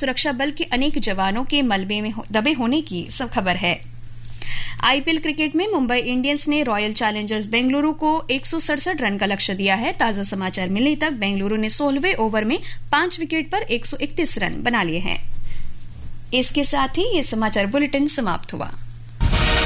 सुरक्षा बल के अनेक जवानों के मलबे में दबे होने की खबर है। आईपीएल क्रिकेट में मुंबई इंडियंस ने रॉयल चैलेंजर्स बेंगलुरु को 167 रन का लक्ष्य दिया है। ताजा समाचार मिलने तक बेंगलुरु ने 16वें ओवर में 5 विकेट पर 131 रन बना लिए हैं। इसके साथ ही ये समाचार बुलेटिन समाप्त हुआ।